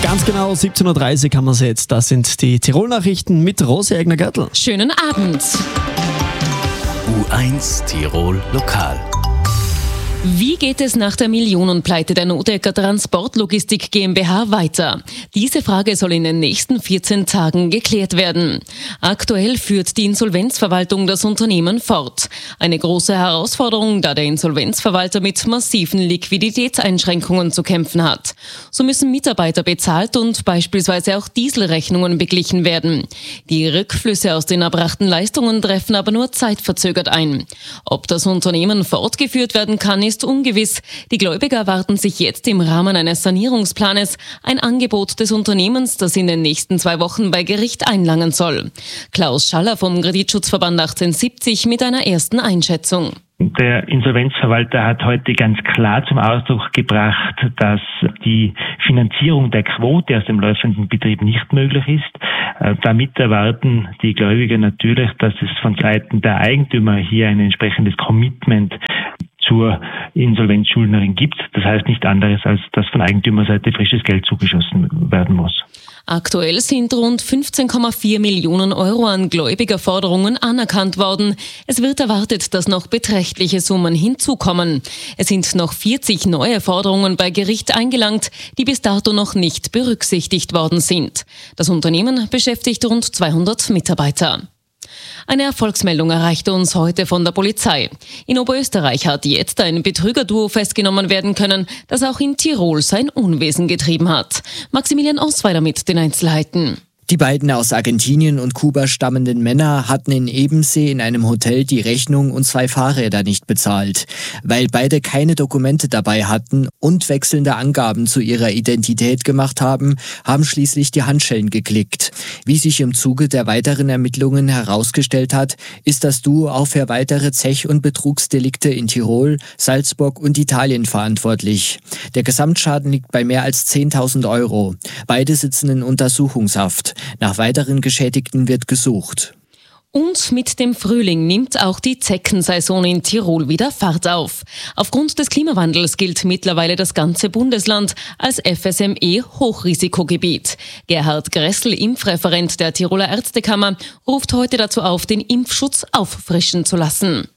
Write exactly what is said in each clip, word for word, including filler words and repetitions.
Ganz genau, siebzehn Uhr dreißig haben wir es jetzt. Das sind die Tirol-Nachrichten mit Rosi Egner-Görtl. Schönen Abend. U eins Tirol Lokal. Wie geht es nach der Millionenpleite der Nodecker Transportlogistik GmbH weiter? Diese Frage soll in den nächsten vierzehn Tagen geklärt werden. Aktuell führt die Insolvenzverwaltung das Unternehmen fort. Eine große Herausforderung, da der Insolvenzverwalter mit massiven Liquiditätseinschränkungen zu kämpfen hat. So müssen Mitarbeiter bezahlt und beispielsweise auch Dieselrechnungen beglichen werden. Die Rückflüsse aus den erbrachten Leistungen treffen aber nur zeitverzögert ein. Ob das Unternehmen fortgeführt werden kann, ist ungewiss. Die Gläubiger erwarten sich jetzt im Rahmen eines Sanierungsplanes ein Angebot des Unternehmens, das in den nächsten zwei Wochen bei Gericht einlangen soll. Klaus Schaller vom Kreditschutzverband achtzehnhundertsiebzig mit einer ersten Einschätzung. Der Insolvenzverwalter hat heute ganz klar zum Ausdruck gebracht, dass die Finanzierung der Quote aus dem laufenden Betrieb nicht möglich ist. Damit erwarten die Gläubiger natürlich, dass es von Seiten der Eigentümer hier ein entsprechendes Commitment zur Insolvenzschuldnerin gibt. Das heißt nicht anderes, als dass von Eigentümerseite frisches Geld zugeschossen werden muss. Aktuell sind rund fünfzehn Komma vier Millionen Euro an Gläubigerforderungen anerkannt worden. Es wird erwartet, dass noch beträchtliche Summen hinzukommen. Es sind noch vierzig neue Forderungen bei Gericht eingelangt, die bis dato noch nicht berücksichtigt worden sind. Das Unternehmen beschäftigt rund zweihundert Mitarbeiter. Eine Erfolgsmeldung erreichte uns heute von der Polizei. In Oberösterreich hat jetzt ein Betrügerduo festgenommen werden können, das auch in Tirol sein Unwesen getrieben hat. Maximilian Osweiler mit den Einzelheiten. Die beiden aus Argentinien und Kuba stammenden Männer hatten in Ebensee in einem Hotel die Rechnung und zwei Fahrräder nicht bezahlt. Weil beide keine Dokumente dabei hatten und wechselnde Angaben zu ihrer Identität gemacht haben, haben schließlich die Handschellen geklickt. Wie sich im Zuge der weiteren Ermittlungen herausgestellt hat, ist das Duo auch für weitere Zech- und Betrugsdelikte in Tirol, Salzburg und Italien verantwortlich. Der Gesamtschaden liegt bei mehr als zehntausend Euro. Beide sitzen in Untersuchungshaft. Nach weiteren Geschädigten wird gesucht. Und mit dem Frühling nimmt auch die Zeckensaison in Tirol wieder Fahrt auf. Aufgrund des Klimawandels gilt mittlerweile das ganze Bundesland als F S M E-Hochrisikogebiet. Gerhard Gressel, Impfreferent der Tiroler Ärztekammer, ruft heute dazu auf, den Impfschutz auffrischen zu lassen.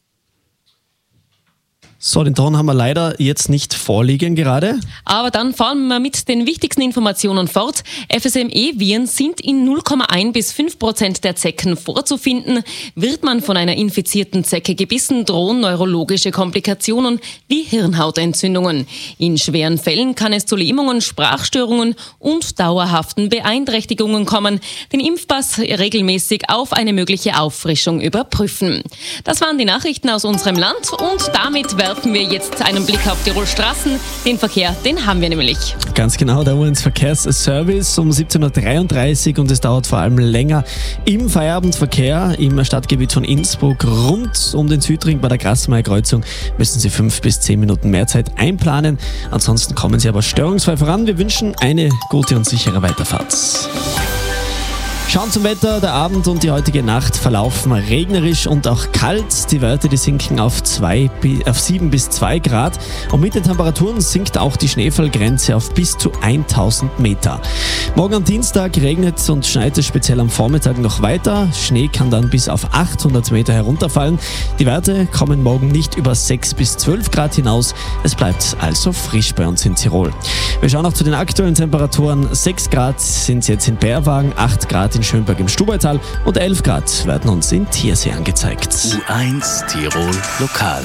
So, den Ton haben wir leider jetzt nicht vorliegen gerade. Aber dann fahren wir mit den wichtigsten Informationen fort. F S M E-Viren sind in null Komma eins bis fünf Prozent der Zecken vorzufinden. Wird man von einer infizierten Zecke gebissen, drohen neurologische Komplikationen wie Hirnhautentzündungen. In schweren Fällen kann es zu Lähmungen, Sprachstörungen und dauerhaften Beeinträchtigungen kommen. Den Impfpass regelmäßig auf eine mögliche Auffrischung überprüfen. Das waren die Nachrichten aus unserem Land und damit werfen wir jetzt einen Blick auf Tirol Straßen. Den Verkehr, den haben wir nämlich. Ganz genau, der U eins Verkehrsservice um siebzehn Uhr dreiunddreißig und es dauert vor allem länger im Feierabendverkehr im Stadtgebiet von Innsbruck rund um den Südring bei der Grasmeier Kreuzung müssen Sie fünf bis zehn Minuten mehr Zeit einplanen. Ansonsten kommen Sie aber störungsfrei voran. Wir wünschen eine gute und sichere Weiterfahrt. Schauen zum Wetter. Der Abend und die heutige Nacht verlaufen regnerisch und auch kalt. Die Werte, die sinken auf, zwei, auf sieben bis zwei Grad. Und mit den Temperaturen sinkt auch die Schneefallgrenze auf bis zu tausend Meter. Morgen am Dienstag regnet und schneit es speziell am Vormittag noch weiter. Schnee kann dann bis auf achthundert Meter herunterfallen. Die Werte kommen morgen nicht über sechs bis zwölf Grad hinaus. Es bleibt also frisch bei uns in Tirol. Wir schauen auch zu den aktuellen Temperaturen. sechs Grad sind es jetzt in Bärwagen, acht Grad in Schönberg im Stubaital und elf Grad werden uns in Thiersee angezeigt. U eins Tirol Lokal.